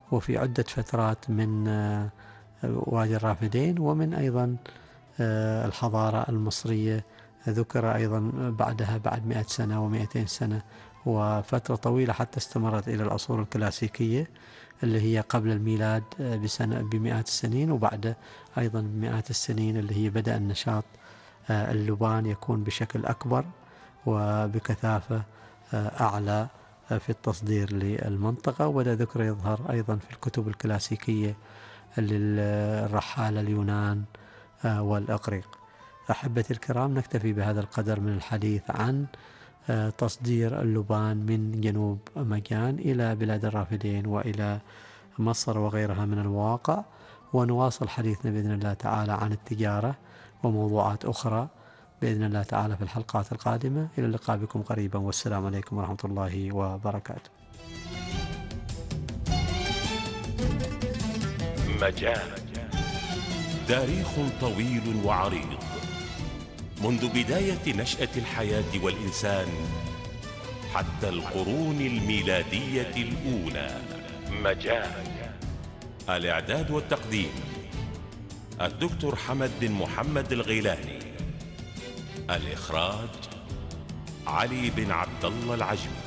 وفي عدة فترات من وادي الرافدين، ومن أيضا الحضارة المصرية ذكر أيضا بعدها بعد 100 سنة و200 سنة، وفترة طويلة حتى استمرت إلى العصور الكلاسيكية اللي هي قبل الميلاد بمئات السنين، وبعد أيضا بمئات السنين اللي هي بدأ النشاط اللبان يكون بشكل أكبر وبكثافة أعلى في التصدير للمنطقة. وبدأ ذكر يظهر أيضا في الكتب الكلاسيكية للرحالة اليونان والإغريق. أحبتي الكرام، نكتفي بهذا القدر من الحديث عن تصدير اللبان من جنوب مجان إلى بلاد الرافدين وإلى مصر وغيرها من المواقع، ونواصل حديثنا بإذن الله تعالى عن التجارة وموضوعات أخرى بإذن الله تعالى في الحلقات القادمة. إلى اللقاء بكم قريبا، والسلام عليكم ورحمة الله وبركاته. مجان، تاريخ طويل وعريض منذ بداية نشأة الحياة والإنسان حتى القرون الميلادية الأولى. مجان. الإعداد والتقديم الدكتور حمد بن محمد الغيلاني. الإخراج علي بن عبد الله العجمي.